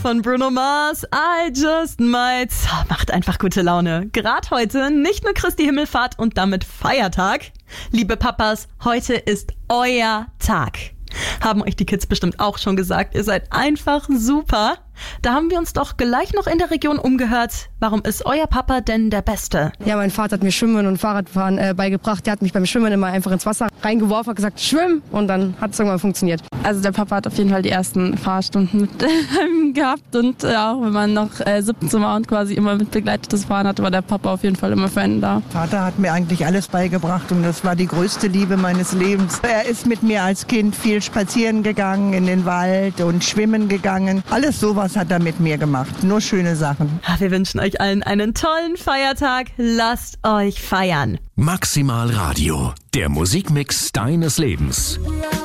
von Bruno Mars, I Just Might. Macht einfach gute Laune. Gerade heute nicht nur Christi Himmelfahrt und damit Feiertag. Liebe Papas, heute ist euer Tag. Haben euch die Kids bestimmt auch schon gesagt, ihr seid einfach super. Da haben wir uns doch gleich noch in der Region umgehört. Warum ist euer Papa denn der Beste? Ja, mein Vater hat mir Schwimmen und Fahrradfahren beigebracht. Der hat mich beim Schwimmen immer einfach ins Wasser reingeworfen, hat gesagt, schwimm, und dann hat es irgendwann funktioniert. Also der Papa hat auf jeden Fall die ersten Fahrstunden mit gehabt und auch wenn man noch 17 war und quasi immer mit begleitetes Fahren hatte, war der Papa auf jeden Fall immer für einen da. Vater hat mir eigentlich alles beigebracht und das war die größte Liebe meines Lebens. Er ist mit mir als Kind viel spazieren gegangen in den Wald und schwimmen gegangen. Alles sowas hat er mit mir gemacht. Nur schöne Sachen. Wir wünschen euch allen einen tollen Feiertag. Lasst euch feiern. Maximal Radio, der Musikmix deines Lebens.